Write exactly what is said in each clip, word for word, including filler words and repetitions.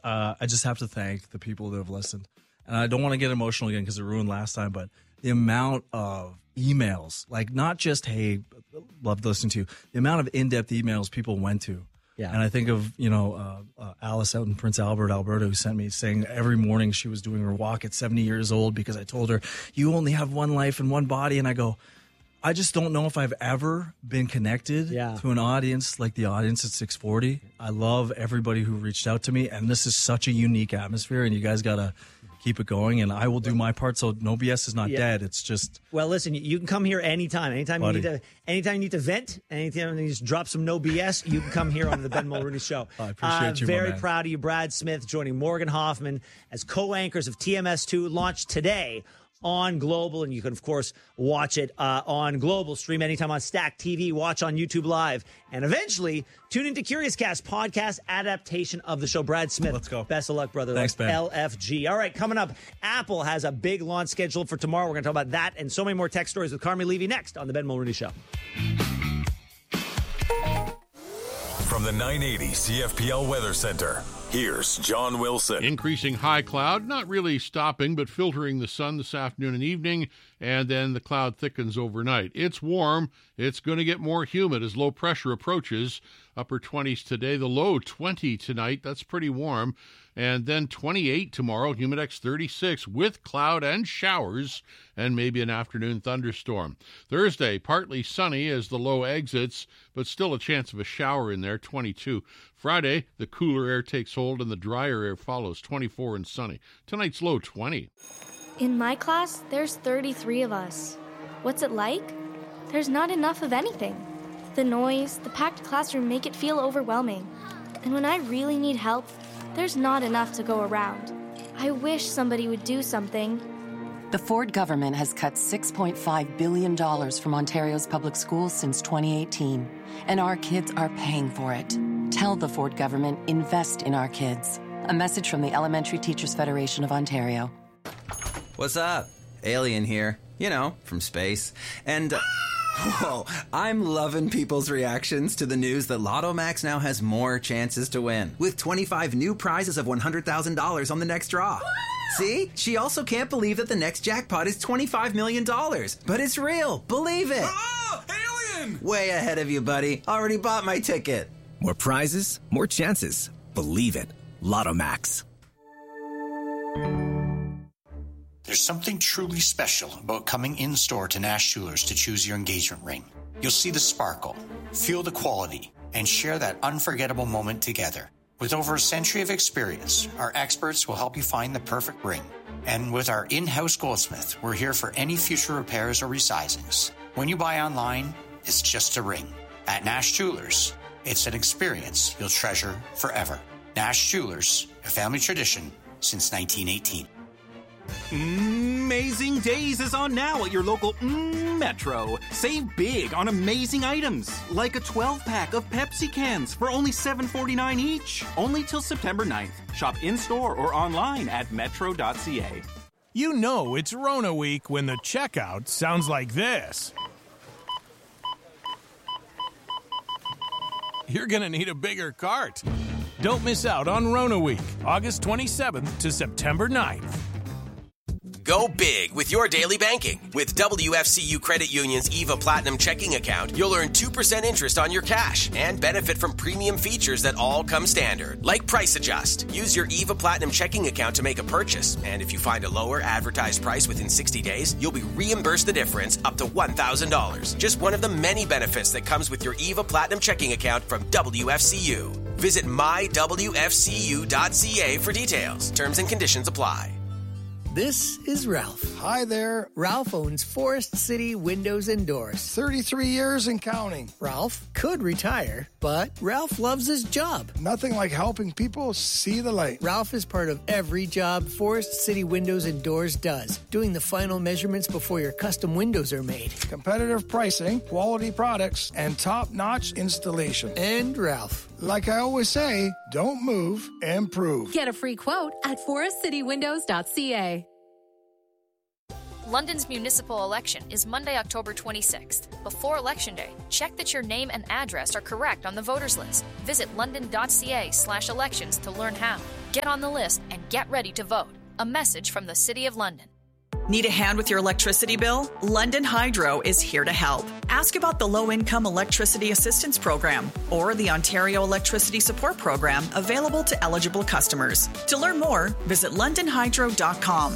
uh, I just have to thank the people that have listened. And I don't want to get emotional again because it ruined last time, but the amount of emails, like not just, hey, love listening to you, the amount of in-depth emails people went to. Yeah. And I think of, you know, uh, uh, Alice out in Prince Albert, Alberta, who sent me saying every morning she was doing her walk at seventy years old because I told her, you only have one life and one body. And I go, I just don't know if I've ever been connected yeah. to an audience like the audience at six forty. I love everybody who reached out to me. And this is such a unique atmosphere. And you guys got to keep it going, and I will do my part. So no B S is not yeah. dead. It's just well. Listen, you can come here anytime. Anytime buddy. you need to. Anytime you need to vent. Anytime you just drop some no B S, you can come here on the Ben Mulrooney Show. I appreciate uh, you. Very man. proud of you, Brad Smith, joining Morgan Hoffman as co-anchors of T M S two, launched today on Global, and you can, of course, watch it uh, on Global, stream anytime on Stack T V, watch on YouTube Live, and eventually tune into Curious Cast podcast adaptation of the show. Brad Smith, let's go. Best of luck, brother. Thanks, Ben. L F G. All right, coming up, Apple has a big launch scheduled for tomorrow. We're going to talk about that and so many more tech stories with Carmi Levy next on the Ben Mulrooney Show. From the nine eighty C F P L Weather Center, here's John Wilson. Increasing high cloud, not really stopping, but filtering the sun this afternoon and evening, and then the cloud thickens overnight. It's warm. It's going to get more humid as low pressure approaches. Upper twenties today, the low twenty tonight. That's pretty warm. And then twenty-eight tomorrow, Humidex thirty-six with cloud and showers and maybe an afternoon thunderstorm. Thursday, partly sunny as the low exits, but still a chance of a shower in there, twenty-two. Friday, the cooler air takes hold and the drier air follows, twenty-four and sunny. Tonight's low twenty. In my class, there's thirty-three of us. What's it like? There's not enough of anything. The noise, the packed classroom make it feel overwhelming. And when I really need help, there's not enough to go around. I wish somebody would do something. The Ford government has cut six point five billion dollars from Ontario's public schools since twenty eighteen, and our kids are paying for it. Tell the Ford government, invest in our kids. A message from the Elementary Teachers Federation of Ontario. What's up? Alien here. You know, from space. And... Uh, whoa, I'm loving people's reactions to the news that Lotto Max now has more chances to win, with twenty-five new prizes of one hundred thousand dollars on the next draw. See? She also can't believe that the next jackpot is twenty-five million dollars. But it's real. Believe it. Oh, alien! Way ahead of you, buddy. Already bought my ticket. More prizes, more chances. Believe it. Lotto Max. There's something truly special about coming in-store to Nash Jewelers to choose your engagement ring. You'll see the sparkle, feel the quality, and share that unforgettable moment together. With over a century of experience, our experts will help you find the perfect ring. And with our in-house goldsmith, we're here for any future repairs or resizings. When you buy online, it's just a ring. At Nash Jewelers, it's an experience you'll treasure forever. Nash Jewelers, a family tradition since nineteen eighteen. Amazing Days is on now at your local mm, Metro. Save big on amazing items, like a twelve-pack of Pepsi cans for only seven forty-nine each. Only till September ninth. Shop in-store or online at metro dot c a. You know it's Rona week when the checkout sounds like this. You're gonna need a bigger cart. Don't miss out on Rona week, August twenty-seventh to September ninth. Go big with your daily banking. With W F C U Credit Union's EVA Platinum checking account, you'll earn two percent interest on your cash and benefit from premium features that all come standard, like Price Adjust. Use your EVA Platinum checking account to make a purchase, and if you find a lower advertised price within sixty days, you'll be reimbursed the difference up to one thousand dollars. Just one of the many benefits that comes with your EVA Platinum checking account from W F C U. Visit my w f c u dot c a for details. Terms and conditions apply. This is Ralph. Hi there. Ralph owns Forest City Windows and Doors. thirty-three years and counting. Ralph could retire, but Ralph loves his job. Nothing like helping people see the light. Ralph is part of every job Forest City Windows and Doors does, doing the final measurements before your custom windows are made. Competitive pricing, quality products, and top-notch installation. And Ralph. Like I always say, don't move, improve. Get a free quote at forest city windows dot c a. London's municipal election is Monday, October twenty-sixth. Before Election Day, check that your name and address are correct on the voters list. Visit london dot c a slash elections to learn how. Get on the list and get ready to vote. A message from the City of London. Need a hand with your electricity bill? London Hydro is here to help. Ask about the Low-Income Electricity Assistance Program or the Ontario Electricity Support Program available to eligible customers. To learn more, visit london hydro dot com.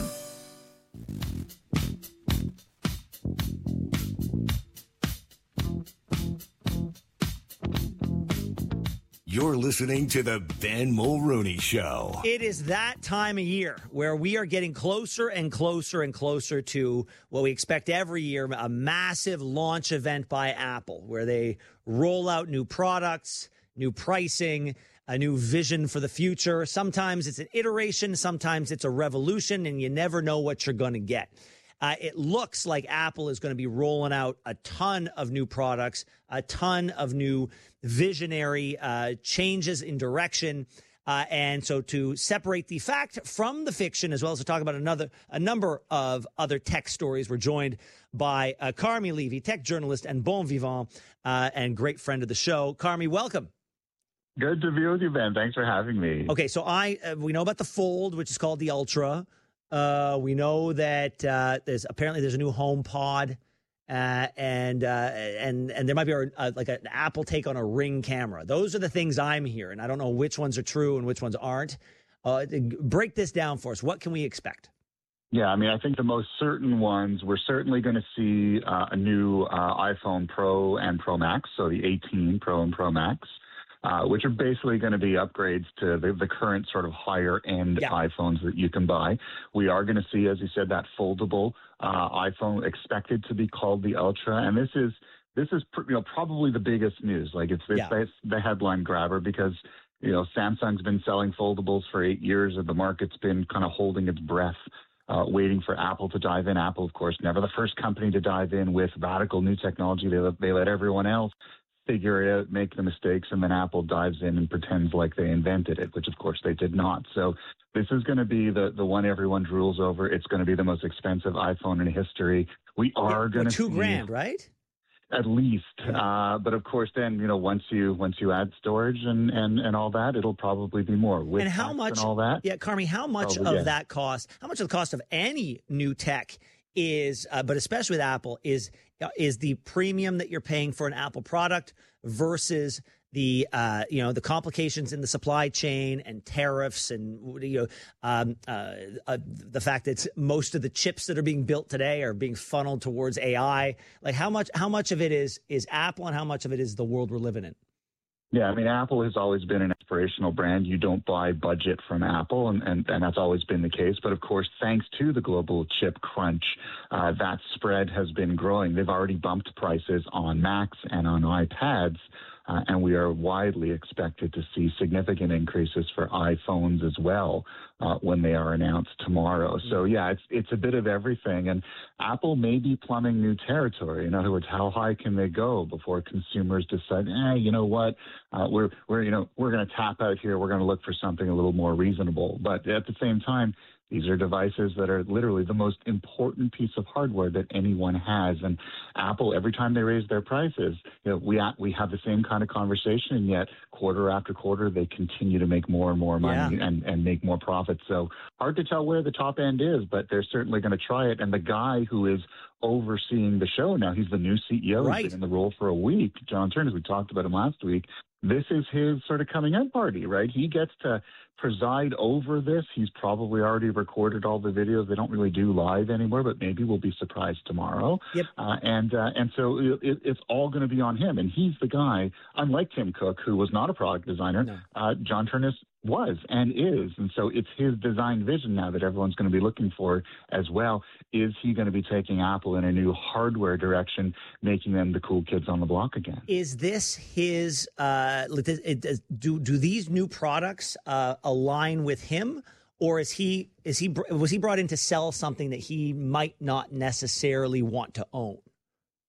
You're listening to the Ben Mulrooney Show. It is that time of year where we are getting closer and closer and closer to what we expect every year, a massive launch event by Apple, where they roll out new products, new pricing, a new vision for the future. Sometimes it's an iteration, sometimes it's a revolution, and you never know what you're going to get. Uh, it looks like Apple is going to be rolling out a ton of new products, a ton of new visionary uh, changes in direction. Uh, and so to separate the fact from the fiction, as well as to talk about another a number of other tech stories, we're joined by uh, Carmi Levy, tech journalist and bon vivant, uh, and great friend of the show. Carmi, welcome. Good to be with you, Ben. Thanks for having me. Okay, so I uh, we know about the Fold, which is called the Ultra. Uh, we know that uh, there's apparently there's a new HomePod, uh, and uh, and and there might be a, a, like an Apple take on a Ring camera. Those are the things I'm hearing. I don't know which ones are true and which ones aren't. Uh, break this down for us. What can we expect? Yeah, I mean, I think the most certain ones, we're certainly going to see uh, a new uh, iPhone Pro and Pro Max, so the eighteen Pro and Pro Max. Uh, which are basically going to be upgrades to the, the current sort of higher-end yeah. iPhones that you can buy. We are going to see, as you said, that foldable uh, iPhone expected to be called the Ultra, and this is this is pr- you know probably the biggest news. Like it's, it's, yeah. it's the headline grabber because you know Samsung's been selling foldables for eight years, and the market's been kind of holding its breath. Uh, waiting for Apple to dive in. Apple, of course, never the first company to dive in with radical new technology. They let, they let everyone else figure it out, make the mistakes, and then Apple dives in and pretends like they invented it, which of course they did not. So this is going to be the, the one everyone drools over. It's going to be the most expensive iPhone in history. We are yeah, going to two see grand, right? At least. Uh, but of course, then, you know, once you once you add storage and, and, and all that, it'll probably be more. With and how much, and all that? Yeah, Carmi, how much probably, of yeah. that cost, how much of the cost of any new tech is, uh, but especially with Apple, is is the premium that you're paying for an Apple product versus the uh, you know the complications in the supply chain and tariffs and you know um, uh, uh, the fact that most of the chips that are being built today are being funneled towards A I. Like how much how much of it is is Apple and how much of it is the world we're living in? Yeah, I mean, Apple has always been an aspirational brand. You don't buy budget from Apple, and, and, and that's always been the case. But, of course, thanks to the global chip crunch, uh, that spread has been growing. They've already bumped prices on Macs and on iPads, uh, and we are widely expected to see significant increases for iPhones as well uh, when they are announced tomorrow. So, yeah, it's it's a bit of everything. And Apple may be plumbing new territory. In other words, how high can they go before consumers decide, eh, you know what, uh, we're we're you know we're going to tap out here. We're going to look for something a little more reasonable. But at the same time, these are devices that are literally the most important piece of hardware that anyone has. And Apple, every time they raise their prices, you know, we we have the same kind of conversation, and yet quarter after quarter, they continue to make more and more money yeah. and, and make more profits. So hard to tell where the top end is, but they're certainly going to try it. And the guy who is overseeing the show now, he's the new C E O. Right. He's been in the role for a week. John Turner, we talked about him last week. This is his sort of coming out party, right? He gets to preside over this. He's probably already recorded all the videos. They don't really do live anymore, but maybe we'll be surprised tomorrow. Yep. Uh, and uh, and so it, it's all going to be on him. And he's the guy, unlike Tim Cook, who was not a product designer, no. uh, John Turnus was and is. And so it's his design vision now that everyone's going to be looking for as well. Is he going to be taking Apple in a new hardware direction, making them the cool kids on the block again? Is this his, uh, do, do these new products uh, align with him? Or is he, is he, was he brought in to sell something that he might not necessarily want to own?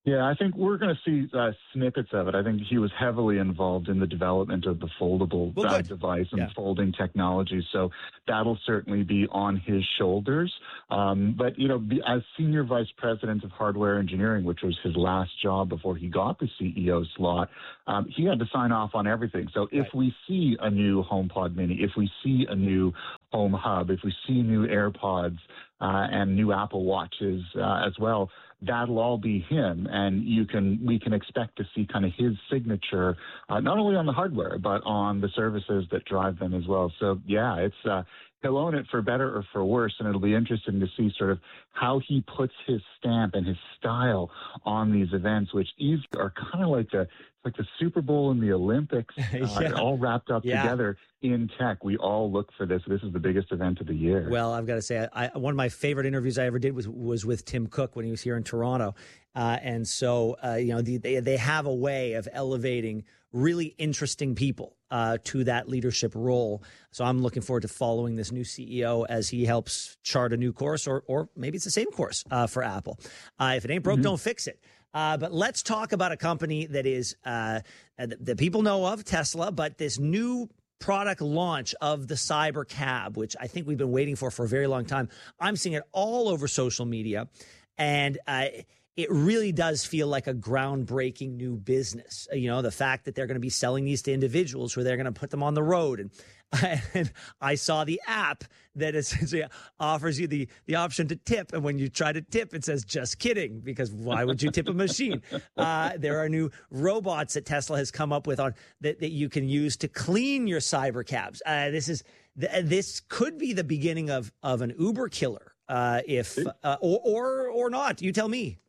Yeah, I think we're going to see uh, snippets of it. I think he was heavily involved in the development of the foldable well, uh, device and yeah. folding technology. So that'll certainly be on his shoulders. Um, but, you know, be, as senior vice president of hardware engineering, which was his last job before he got the C E O slot, um, he had to sign off on everything. So if right. we see a new HomePod Mini, if we see a new Home Hub, if we see new AirPods uh, and new Apple Watches uh, as well, that'll all be him, and you can we can expect to see kind of his signature, uh, not only on the hardware but on the services that drive them as well. So yeah, it's uh, he'll own it for better or for worse, and it'll be interesting to see sort of how he puts his stamp and his style on these events, which is are kind of like the like the Super Bowl and the Olympics, uh, yeah. all wrapped up yeah. together in tech. We all look for this. This is the biggest event of the year. Well, I've got to say, I, one of my favorite interviews I ever did was was with Tim Cook when he was here in Toronto. Uh, and so, uh, you know, the, they, they have a way of elevating really interesting people uh, to that leadership role. So I'm looking forward to following this new C E O as he helps chart a new course, or or maybe it's the same course uh, for Apple. Uh, if it ain't broke, mm-hmm. don't fix it. Uh, but let's talk about a company that is uh, that, that people know of, Tesla, but this new product launch of the Cyber Cab, which I think we've been waiting for for a very long time. I'm seeing it all over social media, and uh, it really does feel like a groundbreaking new business. You know, the fact that they're going to be selling these to individuals where they're going to put them on the road. And, and I saw the app that essentially offers you the, the option to tip. And when you try to tip, it says, just kidding, because why would you tip a machine? Uh, there are new robots that Tesla has come up with on that, that you can use to clean your cyber cabs. Uh, this is this could be the beginning of, of an Uber killer, uh, if uh, or, or or not. You tell me.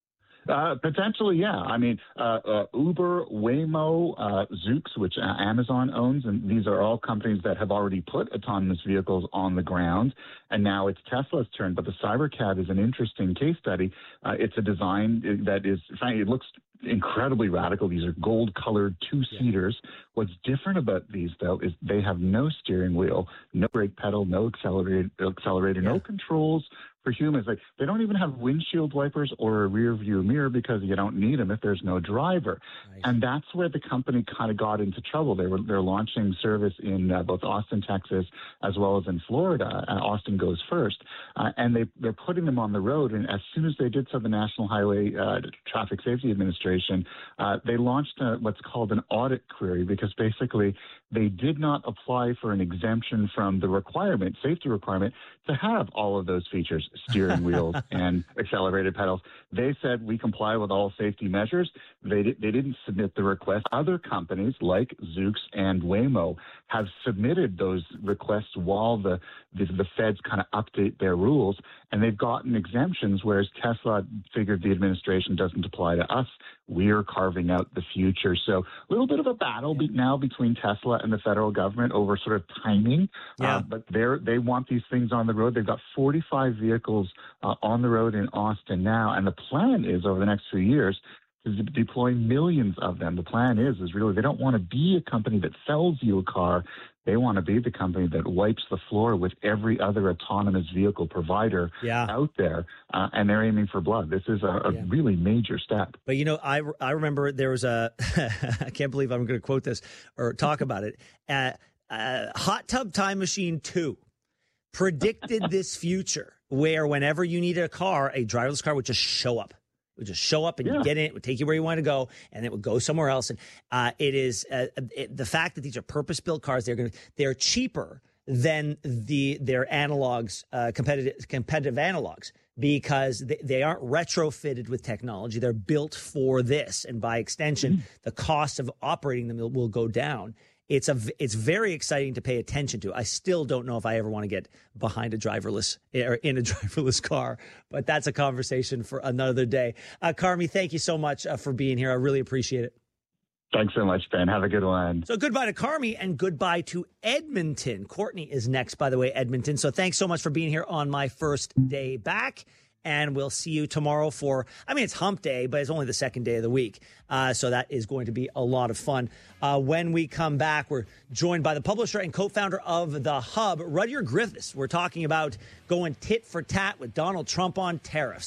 Uh, potentially, yeah. I mean, uh, uh, Uber, Waymo, uh, Zoox, which uh, Amazon owns, and these are all companies that have already put autonomous vehicles on the ground, and now it's Tesla's turn. But the Cybercab is an interesting case study. Uh, it's a design that is, frankly, it looks incredibly radical. These are gold-colored two-seaters. Yeah. What's different about these, though, is they have no steering wheel, no brake pedal, no accelerator, accelerator yeah. no controls for humans. Like, they don't even have windshield wipers or a rear view mirror because you don't need them if there's no driver. Nice. And that's where the company kind of got into trouble. They were they're launching service in uh, both Austin, Texas, as well as in Florida. Uh, Austin goes first, uh, and they they're putting them on the road. And as soon as they did so, the National Highway uh, Traffic Safety Administration uh, they launched a, what's called an audit query, because basically they did not apply for an exemption from the requirement, safety requirement, to have all of those features. Steering wheels and accelerated pedals. They said we comply with all safety measures. They di- they didn't submit the request. Other companies like Zoox and Waymo have submitted those requests while the the, the feds kind of update their rules, and they've gotten exemptions, whereas Tesla figured the administration doesn't apply to us. We're carving out the future. So a little bit of a battle be- now between Tesla and the federal government over sort of timing. Yeah. Uh, but they're they want these things on the road. They've got forty-five vehicles uh, on the road in Austin now, and the plan is over the next few years to deploy millions of them. The plan is is really they don't want to be a company that sells you a car. They want to be the company that wipes the floor with every other autonomous vehicle provider yeah. out there, uh, and they're aiming for blood. This is a, a yeah. really major step. But, you know, I, I remember there was a – I can't believe I'm going to quote this or talk about it. Uh, uh, Hot Tub Time Machine two predicted this future where whenever you needed a car, a driverless car would just show up. It would just show up and yeah. you get in, it would take you where you want to go, and it would go somewhere else. And uh, it is uh, it, the fact that these are purpose-built cars, they're going to they're cheaper than the their analogs, uh, competitive competitive analogs, because they, they aren't retrofitted with technology. They're built for this, and by extension, mm-hmm. the cost of operating them will, will go down. It's a it's very exciting to pay attention to. I still don't know if I ever want to get behind a driverless or in a driverless car, but that's a conversation for another day. Uh, Carmi, thank you so much uh, for being here. I really appreciate it. Thanks so much, Ben. Have a good one. So goodbye to Carmi and goodbye to Edmonton. Courtney is next, by the way, Edmonton. So thanks so much for being here on my first day back. And we'll see you tomorrow for, I mean, it's hump day, but it's only the second day of the week. Uh, so that is going to be a lot of fun. Uh, when we come back, we're joined by the publisher and co-founder of The Hub, Rudyard Griffiths. We're talking about going tit for tat with Donald Trump on tariffs.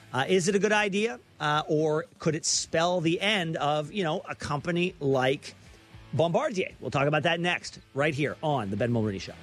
Uh, is it a good idea, uh, or could it spell the end of, you know, a company like Bombardier? We'll talk about that next, right here on The Ben Mulroney Show.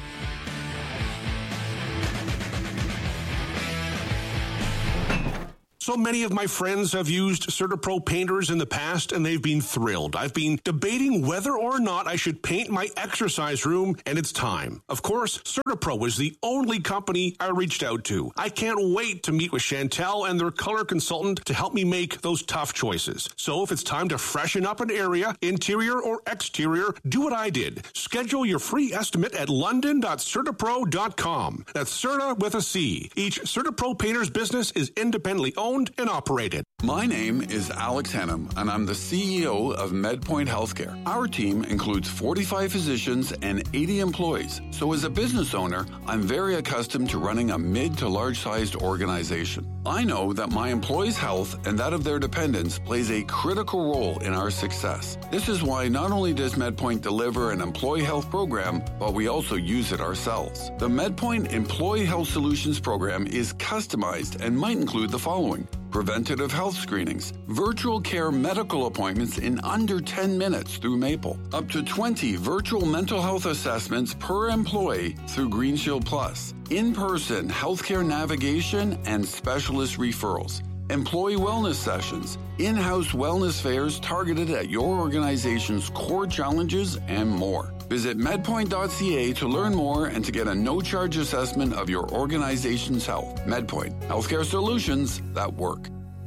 So many of my friends have used CertaPro painters in the past, and they've been thrilled. I've been debating whether or not I should paint my exercise room, and it's time. Of course, CertaPro is the only company I reached out to. I can't wait to meet with Chantel and their color consultant to help me make those tough choices. So if it's time to freshen up an area, interior or exterior, do what I did. Schedule your free estimate at london dot certapro dot com. That's Certa with a C. Each CertaPro painter's business is independently owned and operated. My name is Alex Hannum, and I'm the C E O of MedPoint Healthcare. Our team includes forty-five physicians and eighty employees. So as a business owner, I'm very accustomed to running a mid to large-sized organization. I know that my employees' health and that of their dependents plays a critical role in our success. This is why not only does MedPoint deliver an employee health program, but we also use it ourselves. The MedPoint Employee Health Solutions program is customized and might include the following: preventative health screenings, virtual care medical appointments in under ten minutes through Maple, up to twenty virtual mental health assessments per employee through Green Shield Plus, in-person healthcare navigation and specialist referrals, employee wellness sessions, in-house wellness fairs targeted at your organization's core challenges, and more. Visit medpoint dot c a to learn more and to get a no-charge assessment of your organization's health. MedPoint, healthcare solutions that work.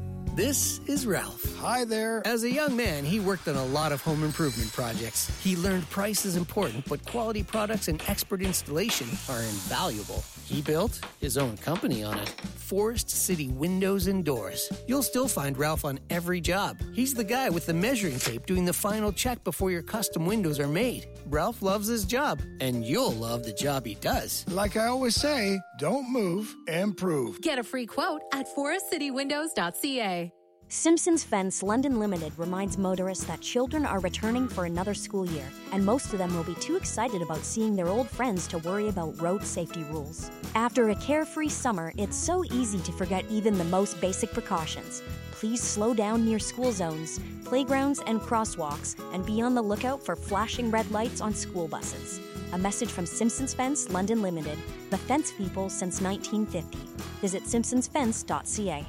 This is Ralph. Hi there. As a young man, he worked on a lot of home improvement projects. He learned price is important, but quality products and expert installation are invaluable. He built his own company on it. Forest City Windows and Doors. You'll still find Ralph on every job. He's the guy with the measuring tape doing the final check before your custom windows are made. Ralph loves his job, and you'll love the job he does. Like I always say, don't move, improve. Get a free quote at forest city windows dot c a. Simpsons Fence London Limited reminds motorists that children are returning for another school year, and most of them will be too excited about seeing their old friends to worry about road safety rules. After a carefree summer, it's so easy to forget even the most basic precautions. Please slow down near school zones, playgrounds, and crosswalks, and be on the lookout for flashing red lights on school buses. A message from Simpsons Fence London Limited, the fence people since nineteen fifty. Visit simpsons fence dot c a.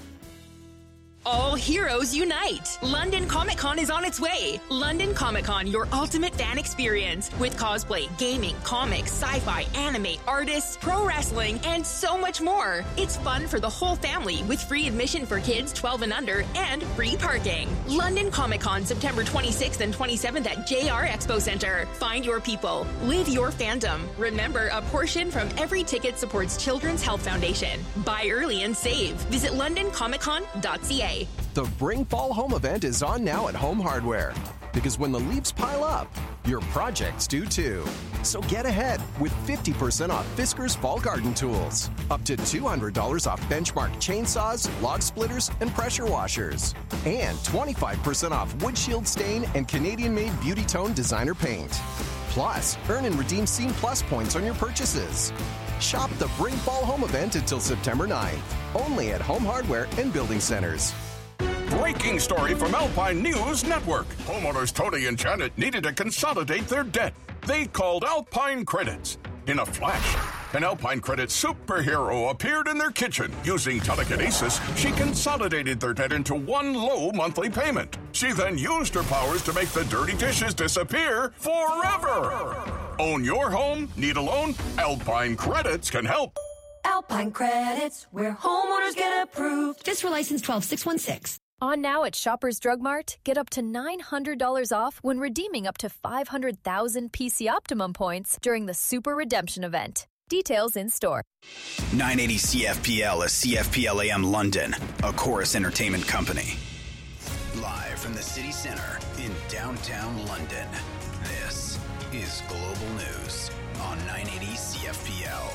All heroes unite! London Comic Con is on its way. London Comic Con, your ultimate fan experience with cosplay, gaming, comics, sci-fi, anime, artists, pro wrestling, and so much more. It's fun for the whole family with free admission for kids twelve and under and free parking. London Comic Con, September twenty-sixth and twenty-seventh at J R Expo Center. Find your people. Live your fandom. Remember, a portion from every ticket supports Children's Health Foundation. Buy early and save. Visit london comic con dot c a. The Bring Fall Home event is on now at Home Hardware. Because when the leaves pile up, your projects do too. So get ahead with fifty percent off Fiskars Fall Garden Tools. Up to two hundred dollars off Benchmark chainsaws, log splitters, and pressure washers. And twenty-five percent off Wood Shield Stain and Canadian-made Beauty Tone designer paint. Plus, earn and redeem Scene Plus points on your purchases. Shop the Bring Fall Home event until September ninth. Only at Home Hardware and Building Centers. Breaking story from Alpine News Network. Homeowners Tony and Janet needed to consolidate their debt. They called Alpine Credits. In a flash, an Alpine Credit superhero appeared in their kitchen. Using telekinesis, she consolidated their debt into one low monthly payment. She then used her powers to make the dirty dishes disappear forever. Own your home? Need a loan? Alpine Credits can help. Alpine Credits, where homeowners get approved. Just for license twelve six one six. On now at Shoppers Drug Mart, get up to nine hundred dollars off when redeeming up to five hundred thousand P C Optimum points during the Super Redemption event. Details in store. nine eighty C F P L is C F P L A M London, a Chorus Entertainment company. Live from the city center in downtown London, this is Global News on nine eighty C F P L.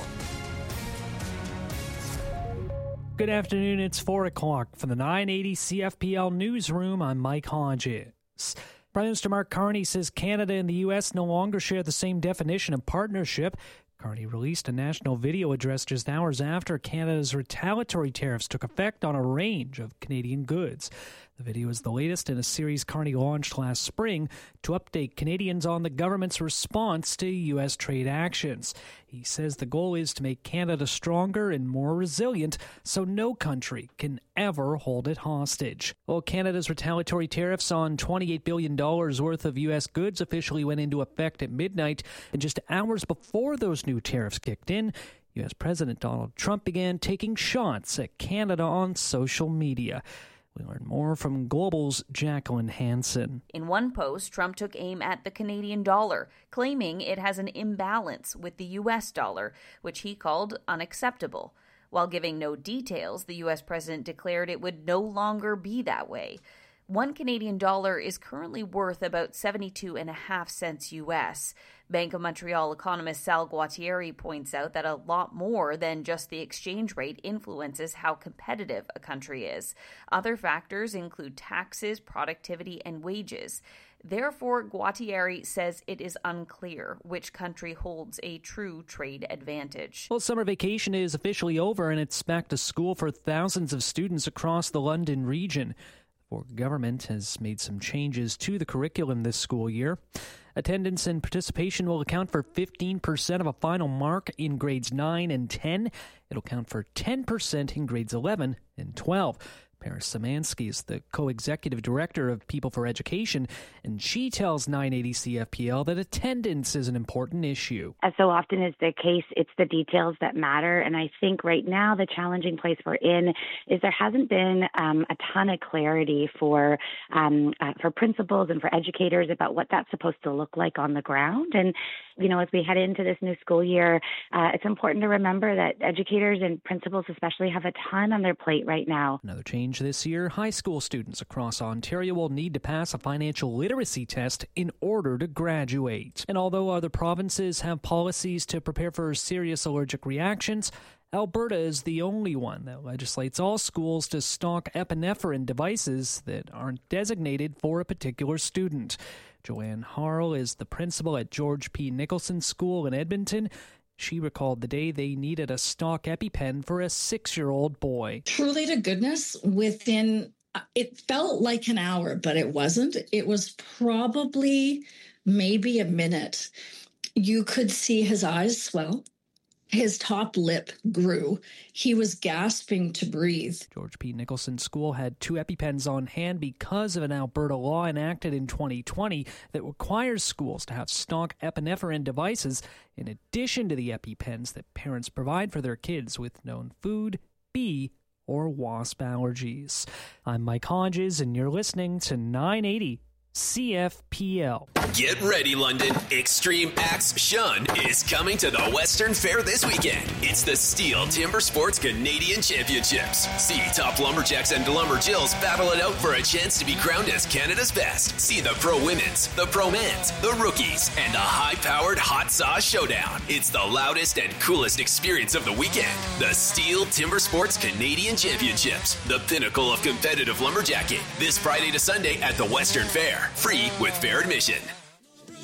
Good afternoon, it's four o'clock. From the nine eighty C F P L Newsroom, I'm Mike Hodges. Prime Minister Mark Carney says Canada and the U S no longer share the same definition of partnership. Carney released a national video address just hours after Canada's retaliatory tariffs took effect on a range of Canadian goods. The video is the latest in a series Carney launched last spring to update Canadians on the government's response to U S trade actions. He says the goal is to make Canada stronger and more resilient so no country can ever hold it hostage. Well, Canada's retaliatory tariffs on twenty-eight billion dollars worth of U S goods officially went into effect at midnight, and just hours before those new tariffs kicked in, U S President Donald Trump began taking shots at Canada on social media. We learn more from Global's Jacqueline Hansen. In one post, Trump took aim at the Canadian dollar, claiming it has an imbalance with the U S dollar, which he called unacceptable. While giving no details, the U S president declared it would no longer be that way. One Canadian dollar is currently worth about seventy-two and a half cents U S. Bank of Montreal economist Sal Guattieri points out that a lot more than just the exchange rate influences how competitive a country is. Other factors include taxes, productivity, and wages. Therefore, Guattieri says it is unclear which country holds a true trade advantage. Well, summer vacation is officially over, and it's back to school for thousands of students across the London region. The government has made some changes to the curriculum this school year. Attendance and participation will account for fifteen percent of a final mark in grades nine and ten. It'll count for ten percent in grades eleven and twelve. Paris Szymanski is the co-executive director of People for Education, and she tells nine eighty C F P L that attendance is an important issue. As so often is the case, it's the details that matter, and I think right now the challenging place we're in is there hasn't been um, a ton of clarity for um, uh, for principals and for educators about what that's supposed to look like on the ground. And, you know, as we head into this new school year, uh, it's important to remember that educators and principals especially have a ton on their plate right now. Another change this year, high school students across Ontario will need to pass a financial literacy test in order to graduate. And although other provinces have policies to prepare for serious allergic reactions, Alberta is the only one that legislates all schools to stock epinephrine devices that aren't designated for a particular student. Joanne Harl is the principal at George P. Nicholson School in Edmonton. She recalled the day they needed a stock EpiPen for a six-year-old boy. Truly to goodness, within, it felt like an hour, but it wasn't. It was probably maybe a minute. You could see his eyes swell. His top lip grew. He was gasping to breathe. George P. Nicholson School had two EpiPens on hand because of an Alberta law enacted in twenty twenty that requires schools to have stock epinephrine devices in addition to the EpiPens that parents provide for their kids with known food, bee, or wasp allergies. I'm Mike Hodges, and you're listening to nine eighty C F P L. Get ready, London. Extreme Axe Shun is coming to the Western Fair this weekend. It's the Steel Timber Sports Canadian Championships. See top lumberjacks and lumberjills battle it out for a chance to be crowned as Canada's best. See the pro women's, the pro men's, the rookies, and the high-powered hot sauce showdown. It's the loudest and coolest experience of the weekend. The Steel Timber Sports Canadian Championships, the pinnacle of competitive lumberjacking. This Friday to Sunday at the Western Fair. Free with fair admission.